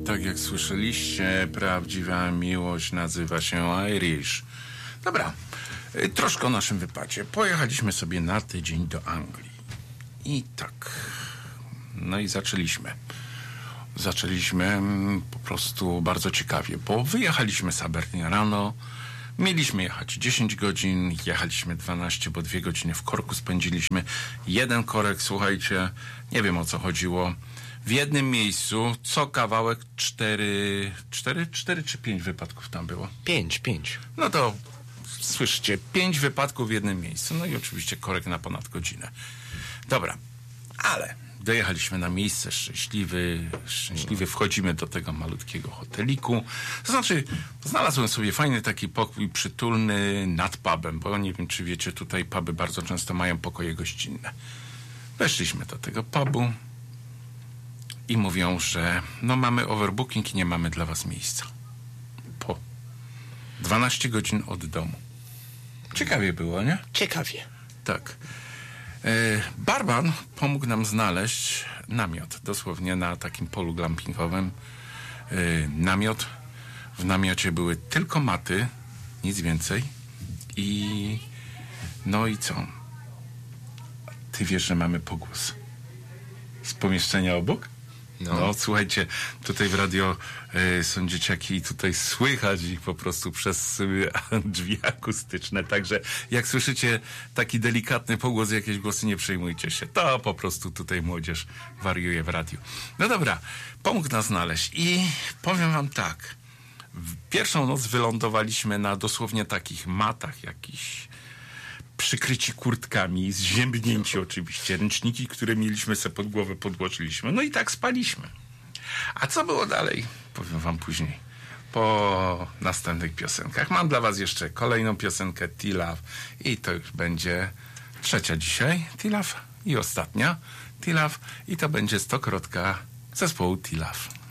Tak jak słyszeliście, prawdziwa miłość nazywa się Irish. Dobra, troszkę o naszym wypadzie. Pojechaliśmy sobie na tydzień do Anglii. I tak, no i zaczęliśmy. Zaczęliśmy po prostu bardzo ciekawie, bo wyjechaliśmy z Aberdeen rano, mieliśmy jechać 10 godzin, jechaliśmy 12, bo 2 godziny w korku spędziliśmy. Jeden korek, słuchajcie, nie wiem o co chodziło. W jednym miejscu co kawałek 4 czy 5 wypadków tam było? 5. No to słyszycie, 5 wypadków w jednym miejscu. No i oczywiście korek na ponad godzinę. Dobra, ale dojechaliśmy na miejsce, szczęśliwy, wchodzimy do tego malutkiego hoteliku. To znaczy, znalazłem sobie fajny taki pokój przytulny nad pubem, bo nie wiem, czy wiecie, tutaj puby bardzo często mają pokoje gościnne. Weszliśmy do tego pubu i mówią, że no mamy overbooking i nie mamy dla was miejsca. Po 12 godzin od domu. Ciekawie było, nie? Ciekawie. Tak. Barman pomógł nam znaleźć namiot, dosłownie na takim polu glampingowym. Namiot. W namiocie były tylko maty, nic więcej. I no i co? Ty wiesz, że mamy pogłos z pomieszczenia obok? No, słuchajcie, tutaj w radio są dzieciaki i tutaj słychać ich po prostu przez drzwi akustyczne. Także jak słyszycie taki delikatny pogłos, jakieś głosy, nie przejmujcie się. To po prostu tutaj młodzież wariuje w radiu. No dobra, pomógł nas znaleźć i powiem wam tak. W pierwszą noc wylądowaliśmy na dosłownie takich matach jakichś, przykryci kurtkami, zziębnięci oczywiście, ręczniki, które mieliśmy sobie pod głowę, podłożyliśmy. No i tak spaliśmy. A co było dalej? Powiem wam później, po następnych piosenkach. Mam dla was jeszcze kolejną piosenkę, T-Love, i to już będzie 3 dzisiaj, T-Love, i ostatnia, T-Love, i to będzie 100-krotka zespołu T-Love.